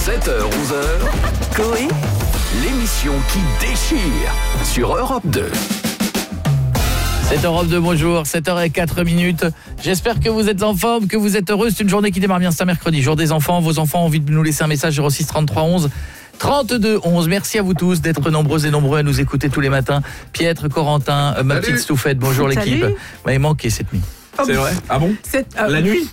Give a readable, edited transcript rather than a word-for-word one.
7h-11h, Coé, l'émission qui déchire sur Europe 2. 7 Europe 2, bonjour, 7h04. J'espère que vous êtes en forme, que vous êtes heureux. C'est une journée qui démarre bien, c'est un mercredi, jour des enfants. Vos enfants ont envie de nous laisser un message 06 33 11 32 11. Merci à vous tous d'être nombreux et nombreux à nous écouter tous les matins. Pietre, Corentin, ma petite Stouffette, bonjour l'équipe. Vous m'avez manqué cette nuit. C'est vrai? Ah bon? La nuit?